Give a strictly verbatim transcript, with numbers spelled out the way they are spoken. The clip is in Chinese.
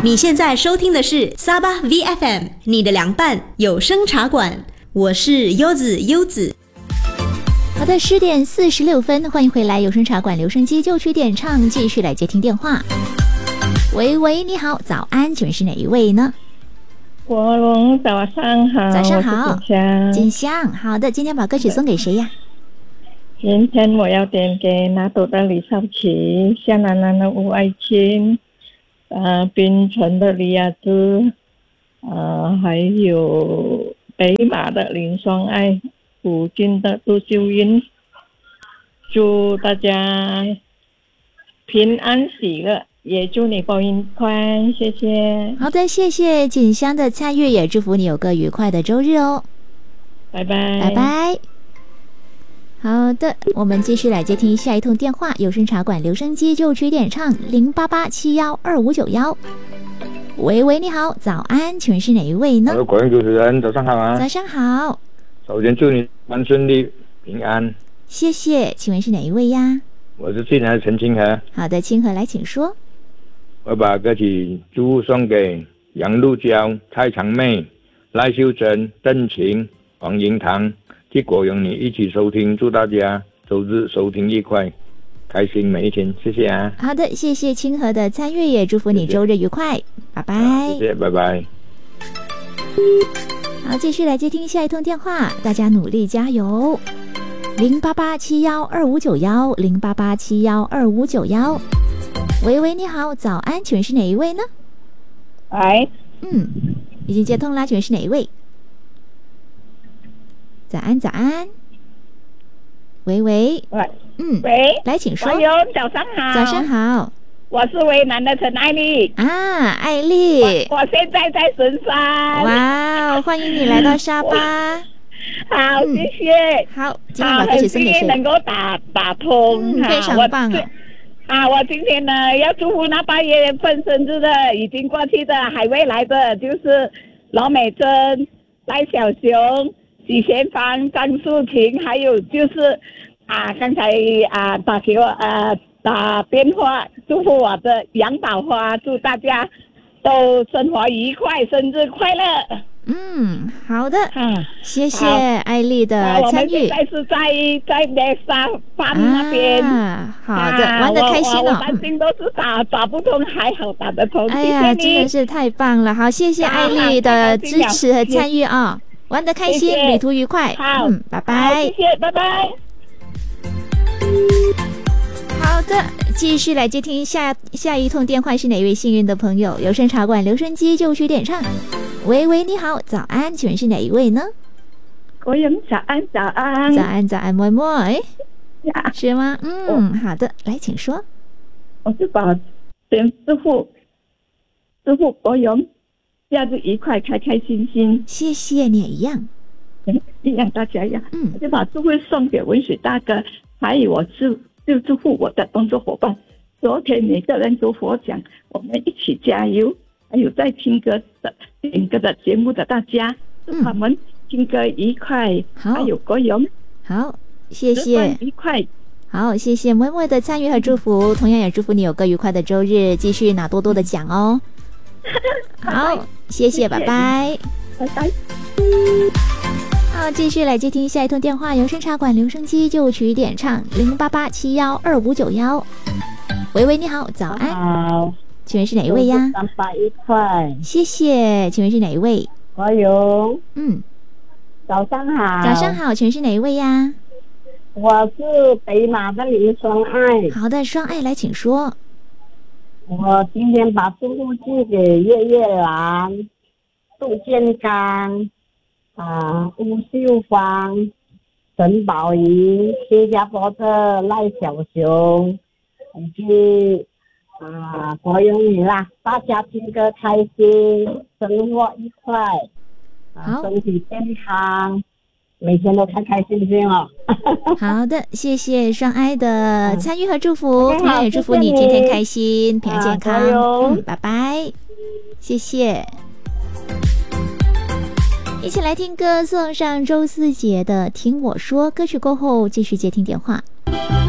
你现在收听的是沙巴 V F M， 你的凉拌有声茶馆，我是优子优子。 好的，十点四十六分，欢迎回来有声茶馆留声机就区点唱，继续来接听电话。喂喂，你好，早安，请问是哪一位呢？ 国龙，早上好。 早上好， 锦香。 锦香，好的，今天把歌曲送给谁呀？ 今天我要点给拿督的李少奇，夏楠楠的吴爱卿，呃，槟城的李亚芝，呃，还有北马的林双爱，福建的杜秀英，祝大家平安喜乐，也祝你报应快，谢谢。 好的，谢谢锦香的参与，也祝福你有个愉快的周日哦。 拜拜， 拜拜。好的，我们继续来接听下一通电话，有声茶馆留声机就区点唱零八八七幺二五九幺。喂喂，你好，早安，请问是哪一位呢？ 各位主持人，早上好啊！ 早上好。 首先祝你蛮顺利平安， 谢谢，请问是哪一位呀？ 我是去年的陈清和。 好的，清和来请说。 我把歌曲祝福送给杨露娇、蔡长妹、赖秀珍、邓晴、黄银堂及国勇，你一起收听，祝大家周日收听愉快，开心每一天，谢谢啊！ 好的，谢谢清和的参与，也祝福你周日愉快，谢谢，拜拜。 谢谢，拜拜。 好，继续来接听下一通电话，大家努力加油！零八八七幺二五九幺，零八八七幺二五九幺。喂喂，你好，早安，请问是哪一位呢？ 喂， 嗯，已经接通啦，请问是哪一位？早安，早安。喂喂， 喂， 嗯， 喂， 来，请说。 喂，早上好。 早上好。 我是维南的陈爱丽啊，爱丽， 我, 我现在在神山。 哇，欢迎你来到沙巴。 好，谢谢。 嗯、好，今天把歌曲送给谁？ 能够打打通、 嗯，非常棒啊！ 啊，我今天呢要祝福那八月份生日的已经过去的还未来的，就是老美珍、赖小熊、许贤芳、张素琴，还有就是啊刚才啊打给我啊打电话祝福我的杨宝花，祝大家都生活愉快，生日快乐。 嗯，好的， 嗯， 谢谢艾丽的参与。 我们现在是在在梅沙湾那边、 啊，好的，啊、玩得开心哦。 我担心都是打打不通，还好打得通。 哎呀，真的是太棒了！好，谢谢艾丽的支持和参与啊、哦，玩得开心，谢谢，旅途愉快。 好， 嗯，拜拜。 谢谢，拜拜。 好的，继续来接听下下一通电话是哪位幸运的朋友？有声茶馆留声机就区点唱。喂喂，你好，早安，请问是哪一位呢？ 国勇，早安，早安， 早安，早安，摸摸，哎，是吗？嗯，好的，来，请说。 我是把先祝福祝福国勇假日愉快，开开心心。 谢谢，你也一样， 一样，大家一样。 嗯， 我就把祝福送给文水大哥，还有我是就祝福我的工作伙伴。昨天每个人都获奖，我们一起加油。还有在听歌的听歌的节目的大家，祝他们听歌愉快。 好， 还有国勇， 好，谢谢， 愉快。 好，谢谢默默的参与和祝福，同样也祝福你有个愉快的周日，继续拿多多的奖哦。好，谢谢，拜拜， 拜拜。 好，继续来接听下一通电话，有声茶馆留声机就曲点唱零八八七幺二五九幺。喂喂，你好，早安。 好。 请问是哪一位呀？ 三百一块， 谢谢。请问是哪一位？ 我有。 嗯， 早上好。 早上好，请问是哪一位呀？ 我是北马的林双爱。 好的，双爱来，请说。 我今天把祝福寄给月月兰、杜建刚、啊吴秀芳、陈宝仪、新加坡的赖小熊，以及。啊，国勇你啦，大家听歌开心，生活愉快，啊，身体健康，每天都开开心心哦。 好的，谢谢双爱的参与和祝福，同样也祝福你今天开心、平安健康。嗯，拜拜，谢谢。一起来听歌，送上周思杰的《听我说》。歌曲过后，继续接听电话。